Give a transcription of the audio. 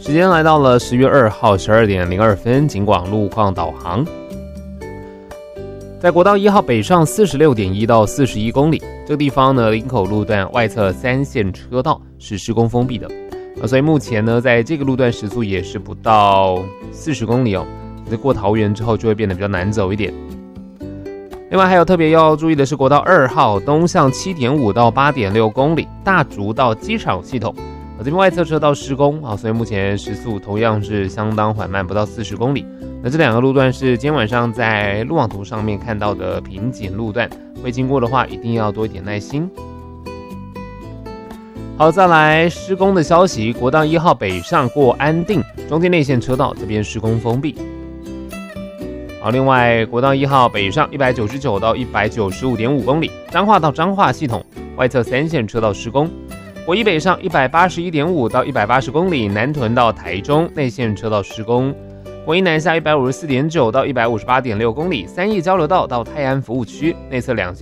时间来到了10月2号12点02分，警广路况导航。在国道1号北上46.1到41公里，这个地方呢，林口路段外侧3线车道是施工封闭的，所以目前呢，在这个路段时速也是不到40公里哦。过桃园之后就会变得比较难走一点。另外还有特别要注意的是，国道2号东向7.5到8.6公里，大竹到机场系统，这边外侧车道施工啊，所以目前时速同样是相当缓慢，不到40公里。那这两个路段是今天晚上在路网图上面看到的瓶颈路段，会经过的话一定要多一点耐心。好，再来施工的消息，国道1号北上过安定中间内线车道这边施工封闭。好，另外国道1号北上199到195.5公里，彰化到彰化系统外侧3线车道施工。国一北上181.5到180公里，南屯到台中内线车道施工。国一南下154.9到158.6公里，三义交流道到泰安服务区内侧2线